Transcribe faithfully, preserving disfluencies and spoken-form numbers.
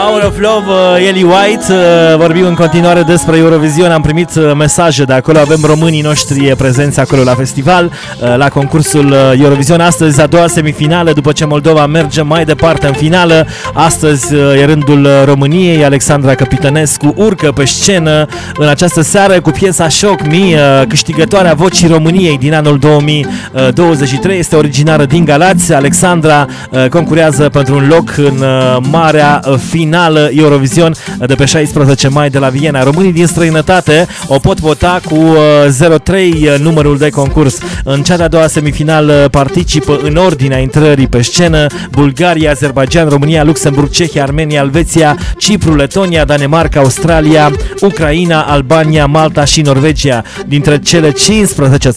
Power of Love, Ellie White. Vorbim în continuare despre Eurovision. Am primit mesaje de acolo. Avem românii noștri prezenți acolo la festival, la concursul Eurovision. Astăzi a doua semifinală, după ce Moldova merge mai departe în finală. Astăzi e rândul României. Alexandra Capitănescu urcă pe scenă în această seară cu piesa Shock Me, câștigătoarea Vocii României din anul două mii douăzeci și trei. Este originară din Galați. Alexandra concurează pentru un loc în marea finală Eurovision de pe șaisprezece mai de la Viena. Românii din străinătate o pot vota cu zero trei numărul de concurs. În cea de-a doua semifinală participă în ordinea intrării pe scenă Bulgaria, Azerbaijan, România, Luxemburg, Cehia, Armenia, Elveția, Cipru, Letonia, Danemarca, Australia, Ucraina, Albania, Malta și Norvegia. Dintre cele cincisprezece